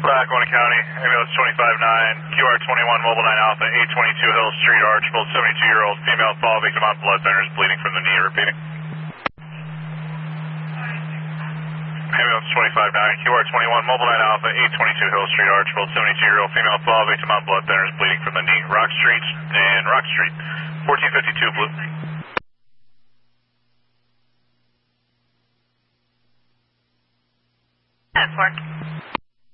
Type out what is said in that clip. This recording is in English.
Lackawanna County, ambulance 25-9, QR-21, Mobile 9 Alpha, 822 Hill Street, Archbold, 72-year-old female fall victim on blood thinners, bleeding from the knee, repeating. Ambulance 25-9, QR-21, Mobile 9 Alpha, 822 Hill Street, Archbold, 72-year-old female fall victim on blood thinners, bleeding from the knee, Rock Street and Rock Street, 1452 Blue.